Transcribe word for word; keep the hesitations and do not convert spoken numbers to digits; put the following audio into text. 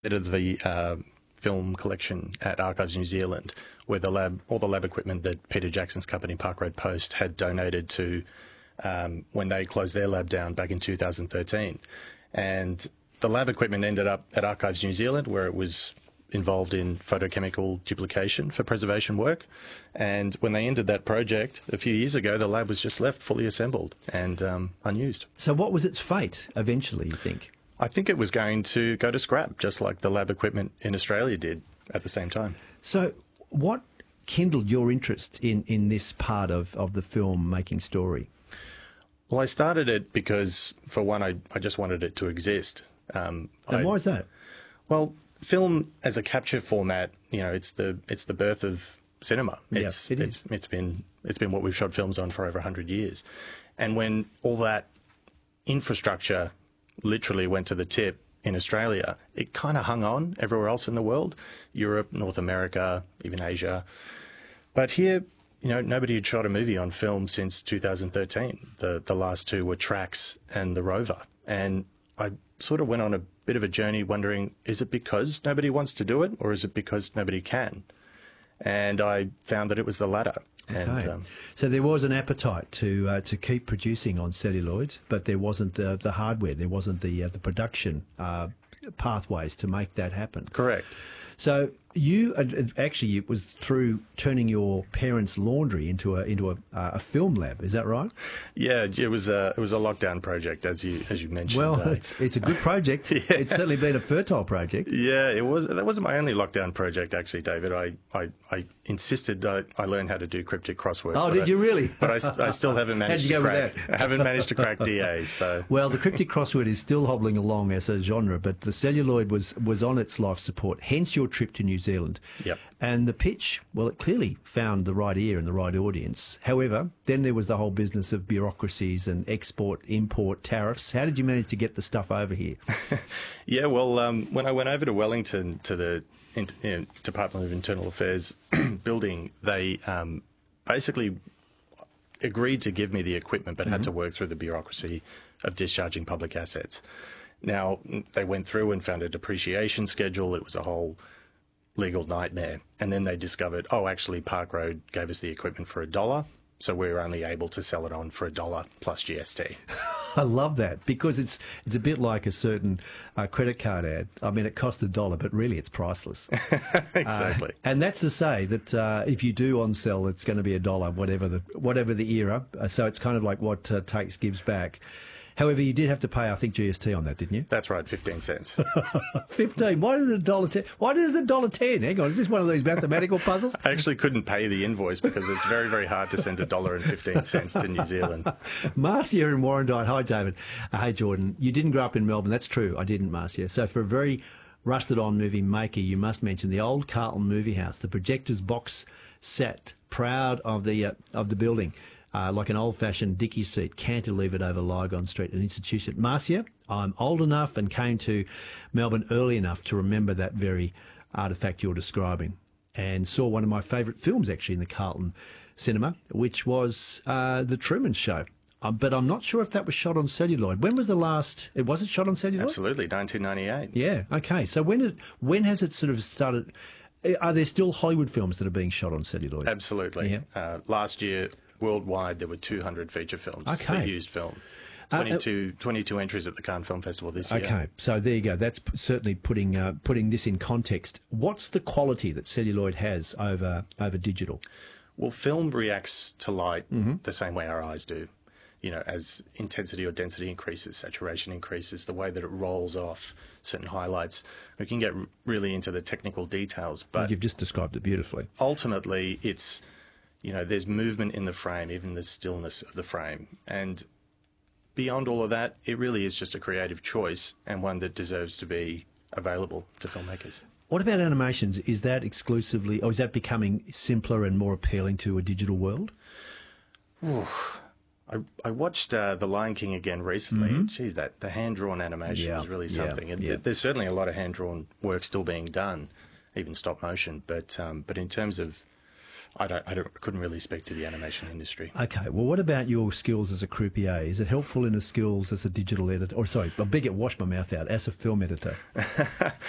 of the uh, film collection at Archives New Zealand, where the lab, all the lab equipment that Peter Jackson's company, Park Road Post, had donated to um, when they closed their lab down back in two thousand thirteen. And the lab equipment ended up at Archives New Zealand, where it was involved in photochemical duplication for preservation work. And when they ended that project a few years ago, the lab was just left fully assembled and um, unused. So what was its fate eventually, you think? I think it was going to go to scrap, just like the lab equipment in Australia did at the same time. So what kindled your interest in, in this part of, of the film-making story? Well, I started it because, for one, I, I just wanted it to exist. Um, and I, why is that? Well, film as a capture format, you know, it's the it's the birth of cinema. It's yeah, it it's is. it's been it's been what we've shot films on for over one hundred years. And when all that infrastructure literally went to the tip in Australia, it kind of hung on everywhere else in the world, Europe, North America, even Asia. But here, you know, nobody had shot a movie on film since two thousand thirteen. The the last two were Trax and The Rover. And I sort of went on a bit of a journey wondering, is it because nobody wants to do it, or is it because nobody can? And I found that it was the latter. Okay. And, um, so there was an appetite to uh, to keep producing on celluloid, but there wasn't the, the hardware, there wasn't the uh, the production uh, pathways to make that happen. Correct. So you uh, actually, it was through turning your parents' laundry into a into a, uh, a film lab. Is that right? Yeah, it was a it was a lockdown project, as you as you mentioned. Well, uh, it's it's a good project. Yeah. It's certainly been a fertile project. Yeah, it was. That wasn't my only lockdown project, actually, David. I I, I insisted I, I learn how to do cryptic crosswords. Oh, but did I, you really? But I, I still haven't managed How'd you to go with crack. that? I haven't managed to crack D A. So well, the cryptic crossword is still hobbling along as a genre, but the celluloid was was on its life support. Hence your trip to New Zealand. Yep. And the pitch, well, it clearly found the right ear and the right audience. However, then there was the whole business of bureaucracies and export, import, tariffs. How did you manage to get the stuff over here? Yeah, well, um, when I went over to Wellington to the in, you know, Department of Internal Affairs building, they um, basically agreed to give me the equipment, but mm-hmm. had to work through the bureaucracy of discharging public assets. Now, they went through and found a depreciation schedule. It was a whole legal nightmare. And then they discovered, oh, actually, Park Road gave us the equipment for a dollar, so we were only able to sell it on for a dollar plus G S T. I love that, because it's it's a bit like a certain uh, credit card ad. I mean, it cost a dollar, but really it's priceless. Exactly. Uh, and that's to say that uh, if you do on sell, it's going to be a dollar, whatever the whatever the era. Uh, so it's kind of like what uh, takes gives back. However, you did have to pay, I think, G S T on that, didn't you? That's right, fifteen cents. fifteen. Why is it a dollar ten? Why is it a dollar ten? Hang on, is this one of these mathematical puzzles? I actually couldn't pay the invoice because it's very, very hard to send a dollar and fifteen cents to New Zealand. Marcia in Warrandyte. Hi, David. Uh, hey, Jordan. You didn't grow up in Melbourne. That's true. I didn't, Marcia. So for a very rusted-on movie maker, you must mention the old Carlton Movie House. The projector's box sat proud of the uh, of the building. Uh, like an old-fashioned dicky seat, cantilevered over Lygon Street, an institution. Marcia, I'm old enough and came to Melbourne early enough to remember that very artefact you're describing, and saw one of my favourite films, actually, in the Carlton Cinema, which was uh, The Truman Show. Uh, but I'm not sure if that was shot on celluloid. When was the last... It was it shot on celluloid? Absolutely, nineteen ninety-eight. Yeah, okay. So when, it, when has it sort of started... Are there still Hollywood films that are being shot on celluloid? Absolutely. Yeah. Uh, last year... Worldwide, there were two hundred feature films okay. that used film. twenty-two, uh, twenty-two entries at the Cannes Film Festival this year. Okay, so there you go. That's p- certainly putting uh, putting this in context. What's the quality that celluloid has over over digital? Well, film reacts to light mm-hmm. the same way our eyes do. You know, as intensity or density increases, saturation increases, the way that it rolls off certain highlights. We can get r- really into the technical details, but you've just described it beautifully. Ultimately, it's... You know, there's movement in the frame, even the stillness of the frame. And beyond all of that, it really is just a creative choice, and one that deserves to be available to filmmakers. What about animations? Is that exclusively, or is that becoming simpler and more appealing to a digital world? Ooh, I, I watched uh, The Lion King again recently. Mm-hmm. Geez, that the hand-drawn animation yeah, is really yeah, something. And yeah. there's certainly a lot of hand-drawn work still being done, even stop motion. But um, but in terms of I don't, I don't, couldn't really speak to the animation industry. Okay, well, what about your skills as a croupier? Is it helpful in the skills as a digital editor? Or sorry, I beg it, wash my mouth out, as a film editor?